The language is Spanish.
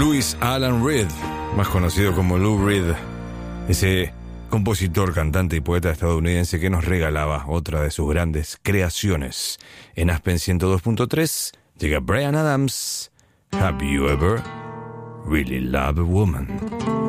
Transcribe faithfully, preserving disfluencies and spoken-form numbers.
Louis Alan Reed, más conocido como Lou Reed, ese compositor, cantante y poeta estadounidense que nos regalaba otra de sus grandes creaciones. En Aspen ciento dos punto tres llega Bryan Adams. Have you ever really loved a woman?